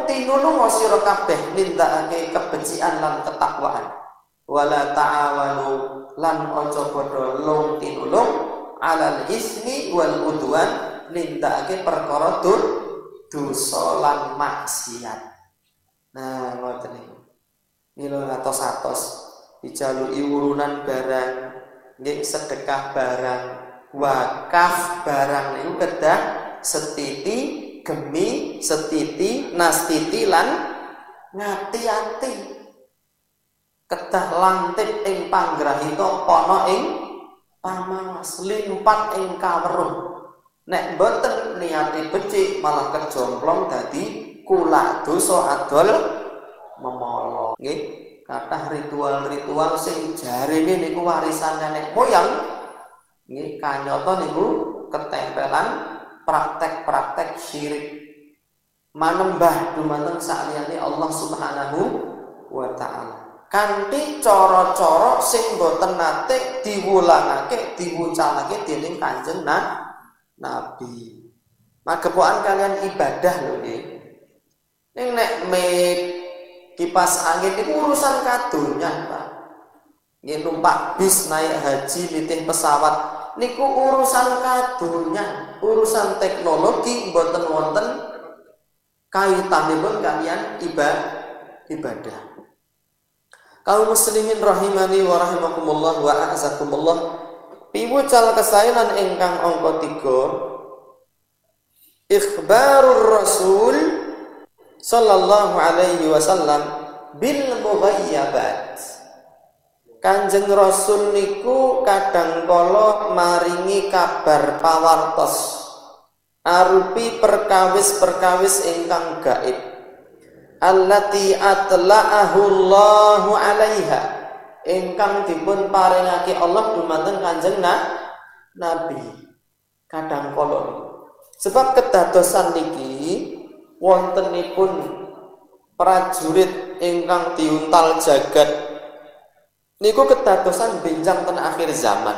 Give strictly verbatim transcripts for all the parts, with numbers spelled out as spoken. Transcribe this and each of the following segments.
mung tinulung sira kabeh nindakake kebencian lan ketakwaan. Wala ta'awanu lan aja padha lung tinulung alal ismi wal udwan nindakake perkara dur dosa lan maksiat. Nah, ngoten niku. Mila atos-atos dijaluki urunan barang, nggih sedekah barang, wakaf barang niku kedah setiti gemi setiti nastiti lan ngati-ati. Kedah lantip ing panggrahita ana ing pamawas limpat ing kaweruh. Nek mboten niati becik malah kejomplong dadi kulak dosa adol memolo. Nggih, kathah ritual-ritual sing jarene niku warisan nenek moyang. Nggih, kanyata niku ketempelan praktek-praktek syirik. Manembah dumateng saliyane Allah Subhanahu wa taala. Kanthi cara-cara sing boten nate diwulangake diwucalake dening Kanjeng Nabi. Magepokan kalian ibadah lho nggih. Ning nek mik kipas angin itu urusan kadonyan, Pak. Nggih numpak bis naik haji nitih pesawat niku urusan kadonyan, urusan teknologi mboten wonten kaitanipun kalian ibadah. Kaum muslimin rahimani wa rahimakumullah wa a'azakumullah. Piwucal kesaenan ingkang angka tiga. Ikhbarur Rasul sallallahu alaihi wasallam bil mughayyabat. Kanjeng Rasul niku kadang kala maringi kabar pawartos arupi perkawis-perkawis ingkang gaib. Allati atla'ahu Allahu 'alaiha ingkang dipun paringake Allah dumateng Kanjeng Nabi kadang kala. Sebab kedadosan niki wontenipun prajurit ingkang diuntal jagat niku kedadosan benjang ten akhir zaman.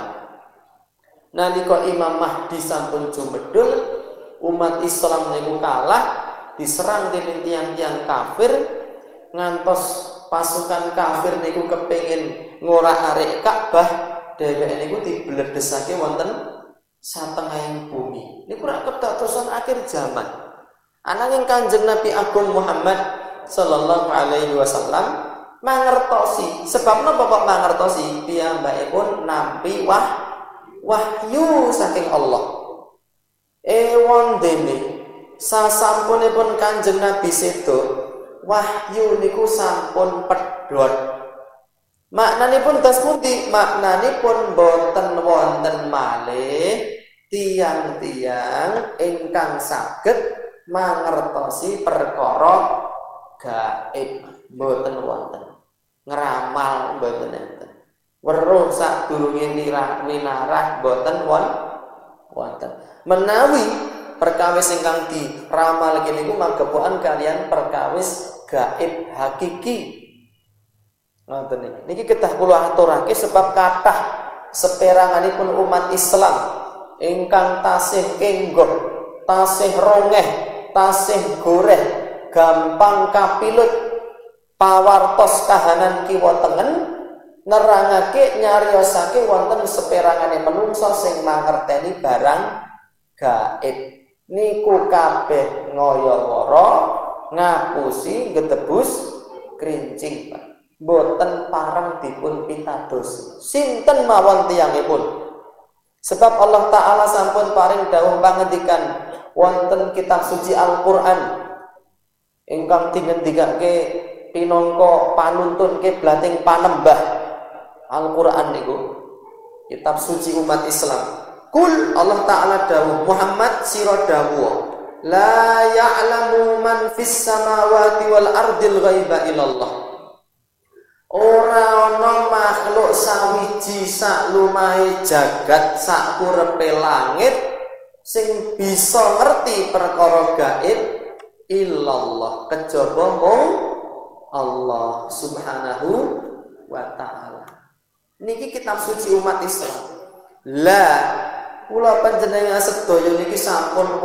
Nalika Imam Mahdi sampun jumedhul, umat Islam niku kalah diserang dening tiang-tiang kafir ngantos pasukan kafir niku kepengin ngorak-arik Ka'bah dheweke niku dibledesake wonten satengahing bumi. Niku rak kedadosan akhir zaman. Ananging Kanjeng Nabi Agung Muhammad sallallahu alaihi wasallam mangertosi. Sebab napa kok mangertosi? Piyambakipun nampi wah wahyu saking Allah. Ewon dene sasampunipun Kanjeng Nabi sedo wahyu niku sampun pedhot. Maknanipun tas pundi? Maknanipun boten wonten malih tiang-tiang ingkang saged mangertosi perkara gaib. Boten wonten. Ngeramal boten enten. Weruh sadurunge minarah boten wonten. Menawi perkawis ingkang diramal niku magepokan kalian perkawis gaib hakiki. Ngoten niki. Niki kedah kula aturake sebab kathah seperanganipun umat Islam ingkang tasih kenggok, tasih rongeh, tasih goreh, gampang kapilut pawartos kahanan kiwa tengen nerangake nyariosake wonten seperangane menungsa sing mangerteni barang gaib. Niku kabeh ngaya-wara ngapusi gedebus krincing, Pak. Boten pareng dipun pitados. Sinten mawon tiyangipun. Sebab Allah Ta'ala sampun paring dawuh pangendikan wonten kitab suci Al-Qur'an ingkang dingendikake pinangka panuntun kiblating panembah Al-Qur'an niku kitab suci umat Islam. Kul Allah Ta'ala dawuh Muhammad sira dawuh la ya'lamu man fis samawati wal ardil ghaiba illallah. Ora ana makhluk sawiji sak lumahe jagat sak kurepe langit sing bisa ngerti perkara gaib illallah kejaba mung Allah Subhanahu wa ta'ala. Niki kitab suci umat Islam. La kula panjenengan sedaya niki sampun